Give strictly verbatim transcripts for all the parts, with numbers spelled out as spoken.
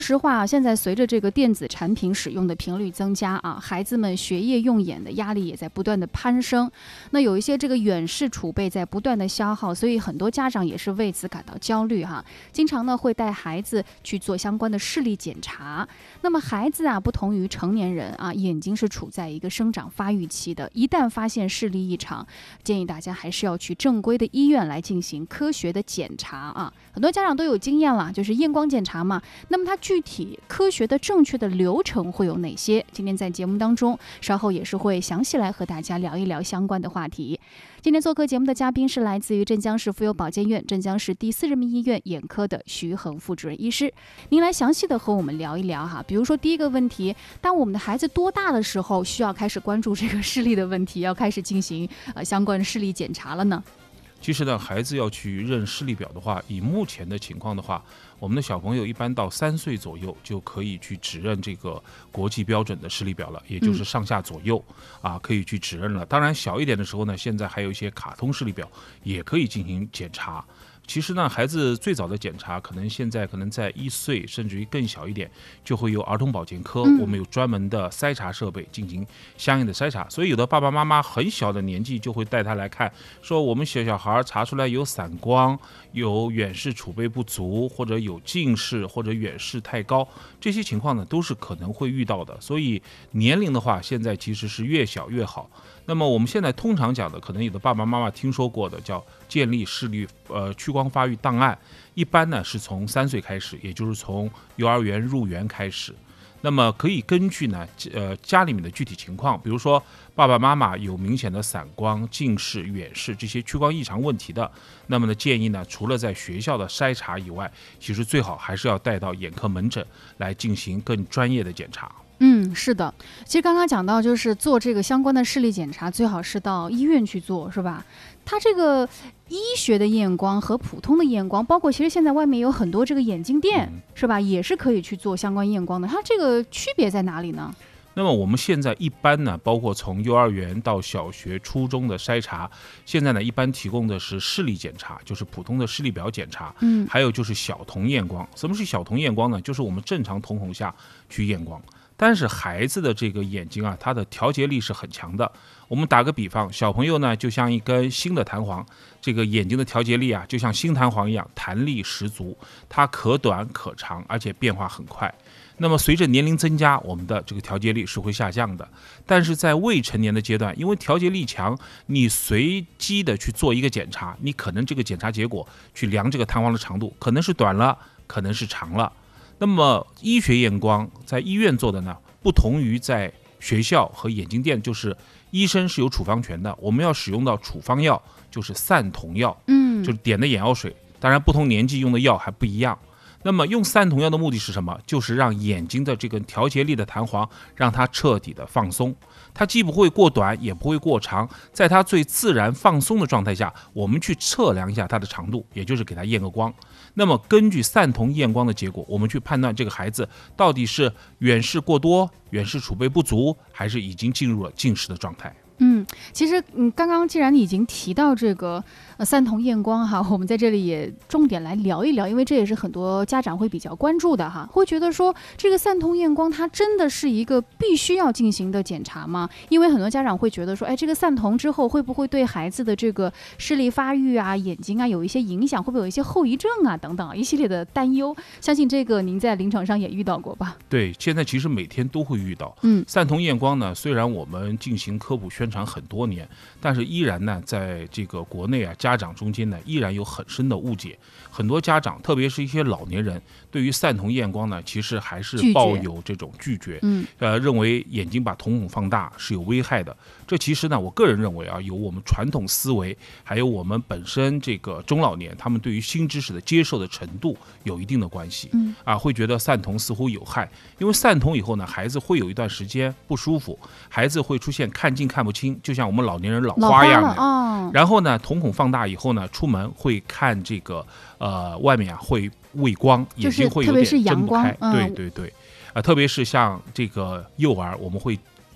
实话啊，现在随着这个电子产品使用的频率增加啊，孩子们学业用眼的压力也在不断的攀升。那有一些这个远视储备在不断的消耗，所以很多家长也是为此感到焦虑哈。经常呢会带孩子去做相关的视力检查。那么孩子啊，不同于成年人啊，眼睛是处在一个生长发育期的，一旦发现视力异常，建议大家还是要去正规的医院来进行科学的检查啊。很多家长都有经验了，就是验光检查嘛。那么它具体科学的正确的流程会有哪些？今天在节目当中，稍后也是会详细来和大家聊一聊相关的话题。今天做客节目的嘉宾是来自于镇江市妇幼保健院、镇江市第四人民医院眼科的徐恒副主任医师，您来详细的和我们聊一聊哈。比如说第一个问题，当我们的孩子多大的时候需要开始关注这个视力的问题，要开始进行呃相关的视力检查了呢？ 其实呢，孩子要去认视力表的话，以目前的情况的话，我们的小朋友一般到三岁左右就可以去指认这个国际标准的视力表了，也就是上下左右、嗯、啊，可以去指认了。当然小一点的时候呢，现在还有一些卡通视力表也可以进行检查。其实呢，孩子最早的检查可能现在可能在一岁甚至于更小一点，就会有儿童保健科、嗯、我们有专门的筛查设备进行相应的筛查。所以有的爸爸妈妈很小的年纪就会带他来看，说我们小小孩查出来有散光，有远视储备不足，或者有近视，或者远视太高，这些情况呢都是可能会遇到的。所以年龄的话，现在其实是越小越好。那么我们现在通常讲的，可能有的爸爸妈妈听说过的叫建立视力呃屈光发育档案，一般呢是从三岁开始，也就是从幼儿园入园开始。那么可以根据呢呃家里面的具体情况，比如说爸爸妈妈有明显的散光、近视、远视这些屈光异常问题的，那么呢建议呢除了在学校的筛查以外，其实最好还是要带到眼科门诊来进行更专业的检查。 嗯，是的，其实刚刚讲到，就是做这个相关的视力检查，最好是到医院去做，是吧？它这个医学的验光和普通的验光，包括其实现在外面有很多这个眼镜店，嗯、是吧？也是可以去做相关验光的。它这个区别在哪里呢？ 那么我们现在一般呢，包括从幼儿园到小学、初中的筛查，现在呢一般提供的是视力检查，就是普通的视力表检查，嗯，还有就是小瞳验光。什么是小瞳验光呢？就是我们正常瞳孔下去验光。但是孩子的这个眼睛啊，它的调节力是很强的。我们打个比方，小朋友呢就像一根新的弹簧，这个眼睛的调节力啊，就像新弹簧一样，弹力十足，它可短可长，而且变化很快。那么随着年龄增加，我们的这个调节力是会下降的。但是在未成年的阶段，因为调节力强，你随机的去做一个检查，你可能这个检查结果去量这个弹簧的长度，可能是短了，可能是长了。那么医学验光在医院做的呢，不同于在学校和眼镜店，就是医生是有处方权的，我们要使用到处方药，就是散瞳药，嗯，就是点的眼药水。当然不同年纪用的药还不一样。那么用散瞳药的目的是什么？就是让眼睛的这个调节力的弹簧让它彻底的放松，它既不会过短也不会过长，在它最自然放松的状态下，我们去测量一下它的长度，也就是给它验个光。那么根据散瞳验光的结果，我们去判断这个孩子到底是远视过多、远视储备不足，还是已经进入了近视的状态。 嗯，其实嗯，刚刚既然已经提到这个呃散瞳验光哈，我们在这里也重点来聊一聊，因为这也是很多家长会比较关注的哈，会觉得说这个散瞳验光它真的是一个必须要进行的检查吗？因为很多家长会觉得说，哎，这个散瞳之后会不会对孩子的这个视力发育啊、眼睛啊有一些影响，会不会有一些后遗症啊等等一系列的担忧？相信这个您在临床上也遇到过吧？ 对，现在其实每天都会遇到。嗯，散瞳验光呢，虽然我们进行科普宣传很多年，但是依然呢，在这个国内啊，家长中间呢，依然有很深的误解。很多家长，特别是一些老年人，对于散瞳验光呢，其实还是抱有这种拒绝，嗯，呃，认为眼睛把瞳孔放大是有危害的。这其实呢，我个人认为啊，有我们传统思维，还有我们本身这个中老年他们对于新知识的接受的程度有一定的关系。嗯，啊，会觉得散瞳似乎有害，因为散瞳以后呢，孩子会有一段时间不舒服，孩子会出现看近看不清，就像我们老年人老花一样的。哦，然后呢，瞳孔放大以后呢，出门会看这个呃外面啊会畏光，眼睛会有点睁不开。嗯、对对对，啊、呃，特别是像这个幼儿，我们会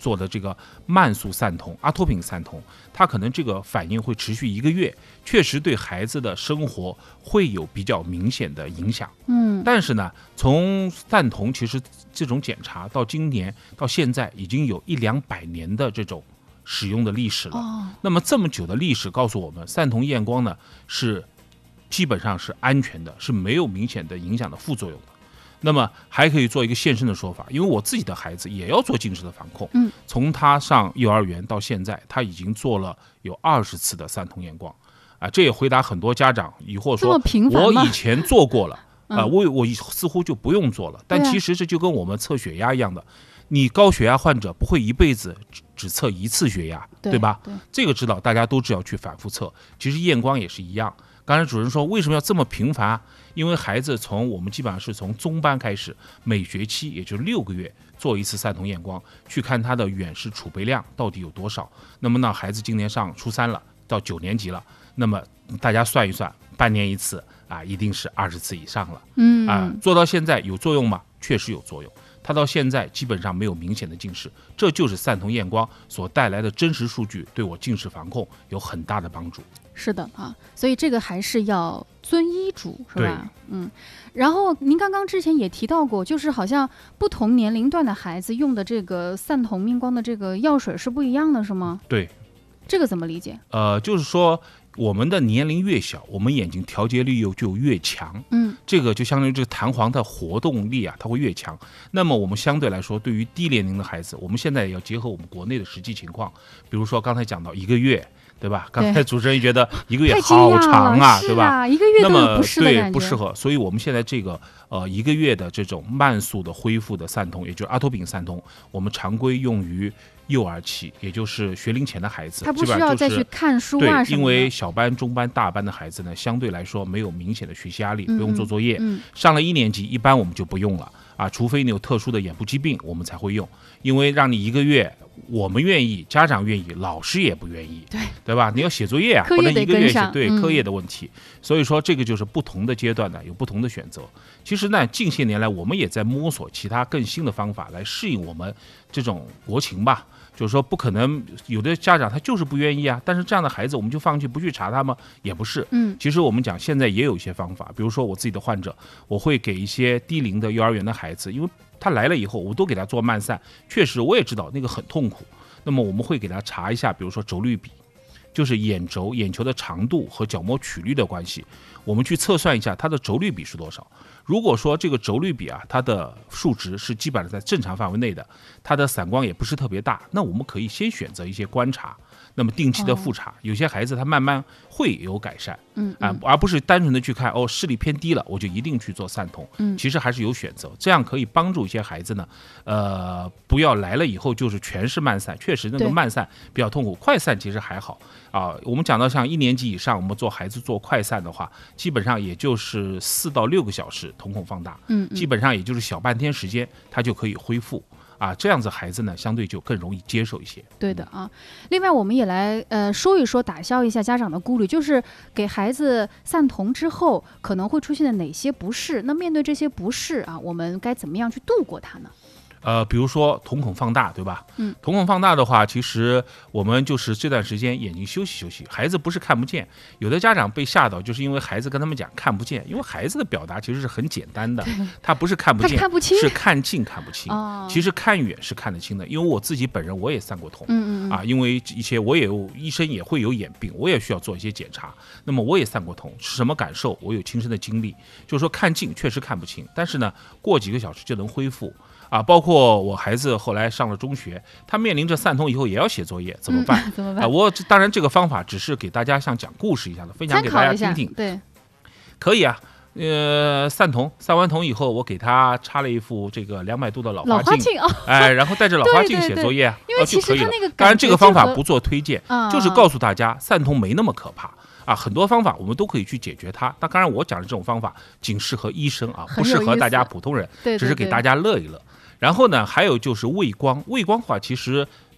做的这个慢速散瞳、阿托品散瞳，它可能这个反应会持续一个月，确实对孩子的生活会有比较明显的影响。 嗯， 但是呢，从散瞳其实这种检查到今年到现在已经有一两百年的这种使用的历史了。 哦， 那么这么久的历史告诉我们，散瞳验光呢是基本上是安全的，是没有明显的影响的副作用的。那么还可以做一个现身的说法，因为我自己的孩子也要做近视的防控， 嗯， 从他上幼儿园到现在，他已经做了有二十次的散瞳验光，啊，这也回答很多家长疑惑说，我以前做过了，啊、呃，我我似乎就不用做了，但其实这就跟我们测血压一样的，你高血压患者不会一辈子只只测一次血压， 对, 对吧？ 对， 这个知道，大家都知道去反复测，其实验光也是一样。刚才主任说为什么要这么频繁？因为孩子从我们基本上是从中班开始，每学期也就六个月做一次散瞳验光，去看他的远视储备量到底有多少。那么呢，孩子今年上初三了，到九年级了，那么大家算一算，半年一次啊，一定是二十次以上了。 嗯啊，做到现在有作用吗？确实有作用。他到现在基本上没有明显的近视，这就是散瞳验光所带来的真实数据，对我近视防控有很大的帮助。 是的啊，所以这个还是要遵医嘱，是吧？嗯。然后您刚刚之前也提到过，就是好像不同年龄段的孩子用的这个散瞳验光的这个药水是不一样的，是吗？ 对。 这个怎么理解？ 呃，就是说我们的年龄越小，我们眼睛调节力又就越强， 嗯， 这个就相当于这个弹簧的活动力啊，它会越强。那么我们相对来说，对于低年龄的孩子，我们现在也要结合我们国内的实际情况，比如说刚才讲到一个月。对吧？刚才主持人觉得一个月好长啊，对吧？ 一个月那么不适的对不适合，所以我们现在这个呃一个月的这种慢速的恢复的散瞳，也就是阿托品散瞳，我们常规用于幼儿期，也就是学龄前的孩子， 他不需要再去看书啊什么的。 对，因为小班、中班、大班的孩子呢，相对来说没有明显的学习压力， 嗯、 不用做作业。 嗯， 上了一年级，一般我们就不用了啊，除非你有特殊的眼部疾病，我们才会用。因为让你一个月。我们愿意，家长愿意，老师也不愿意， 对对吧？你要写作业啊，不能一个月写对课业的问题。所以说，这个就是不同的阶段呢，有不同的选择。其实呢，近些年来我们也在摸索其他更新的方法来适应我们这种国情吧。就是说，不可能有的家长他就是不愿意啊，但是这样的孩子我们就放弃不去查他吗？也不是。 嗯， 其实我们讲现在也有一些方法，比如说我自己的患者，我会给一些低龄的幼儿园的孩子，因为他来了以后，我都给他做慢散，确实我也知道那个很痛苦。那么我们会给他查一下，比如说轴率比，就是眼轴、眼球的长度和角膜曲率的关系，我们去测算一下它的轴率比是多少。如果说这个轴率比啊，它的数值是基本上在正常范围内的，它的散光也不是特别大，那我们可以先选择一些观察，那么定期的复查，哦、有些孩子他慢慢会有改善， 嗯啊，而不是单纯的去看哦视力偏低了，我就一定去做散瞳， 嗯， 其实还是有选择，这样可以帮助一些孩子呢，呃，不要来了以后就是全是慢散，确实那个慢散比较痛苦，快散其实还好啊。我们讲到像一年级以上，我们做孩子做快散的话，基本上也就是四到六个小时。瞳孔放大， 嗯， 基本上也就是小半天时间，它就可以恢复啊。这样子孩子呢，相对就更容易接受一些。 对的啊。另外，我们也来呃说一说，打消一下家长的顾虑，就是给孩子散瞳之后可能会出现的哪些不适。那面对这些不适啊，我们该怎么样去度过它呢？ 呃，比如说瞳孔放大，对吧？ 嗯， 瞳孔放大的话，其实我们就是这段时间眼睛休息休息。孩子不是看不见，有的家长被吓到，就是因为孩子跟他们讲看不见，因为孩子的表达其实是很简单的，他不是看不见， 看不清， 是看近看不清。 哦、 其实看远是看得清的，因为我自己本人我也散过瞳， 嗯嗯啊，因为一些我也有医生也会有眼病，我也需要做一些检查，那么我也散过瞳，是什么感受？我有亲身的经历，就是说看近确实看不清，但是呢，过几个小时就能恢复。啊，包括我孩子后来上了中学，他面临着散瞳以后也要写作业，怎么办？ 嗯、怎么办？ 啊，我当然这个方法只是给大家像讲故事一样的分享给大家听听。 对， 可以啊。呃，散瞳，散完瞳以后，我给他插了一副这个两百度的老花镜， 老花镜哦、 哎，然后带着老花镜写作业啊， 因为其实他那个当然这个方法不做推荐， 嗯、 就是告诉大家散瞳没那么可怕。啊，很多方法我们都可以去解决它。当然，我讲的这种方法仅适合医生啊，不适合大家普通人， 对对对， 只是给大家乐一乐。然后呢，还有就是畏光，畏光的话，其实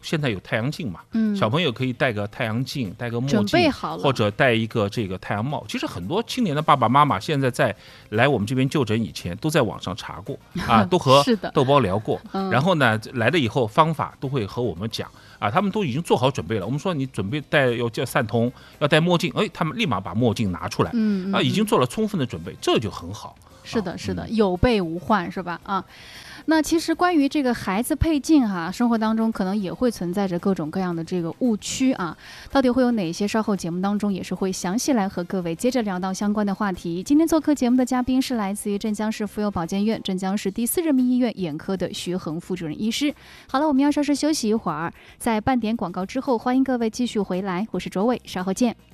现在有太阳镜嘛， 嗯， 小朋友可以戴个太阳镜，戴个墨准备镜， 好了， 或者戴一个这个太阳帽。其实很多青年的爸爸妈妈现在在来我们这边就诊以前，都在网上查过啊，都和豆包聊过， 嗯、 然后呢来了以后方法都会和我们讲啊，他们都已经做好准备了。我们说你准备戴要叫散瞳，要戴墨镜，哎，他们立马把墨镜拿出来， 嗯嗯、 啊，已经做了充分的准备，这就很好。 是的，是的， 嗯、 有备无患，是吧？啊。那其实关于这个孩子配镜哈、啊，生活当中可能也会存在着各种各样的这个误区啊，到底会有哪些？稍后节目当中也是会详细来和各位接着聊到相关的话题。今天做客节目的嘉宾是来自于镇江市妇幼保健院镇江市第四人民医院眼科的徐恒副主任医师。好了，我们要稍事休息一会儿，在半点广告之后，欢迎各位继续回来，我是卓伟，稍后见。